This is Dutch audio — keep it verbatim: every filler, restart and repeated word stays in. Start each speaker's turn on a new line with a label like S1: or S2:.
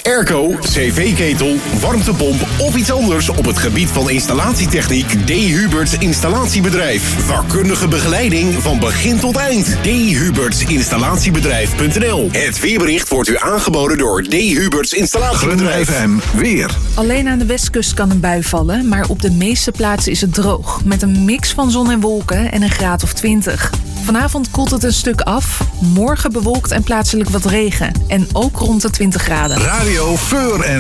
S1: airco, cv-ketel, warmtepomp of iets anders op het gebied van installatietechniek? D. Huberts Installatiebedrijf. Vakkundige begeleiding van begin tot eind. D. Huberts Installatiebedrijf punt n l. Het weerbericht wordt u aangeboden door D. Huberts Installatiebedrijf.
S2: F M weer.
S3: Alleen aan de westkust kan een bui vallen, maar op de meeste plaatsen is het droog. Met een mix van zon en wolken en een graad of twintig. Vanavond koelt het een stuk af. Morgen bewolkt en plaatselijk wat regen. En ook rond de twintig graden.
S2: Radio Feur en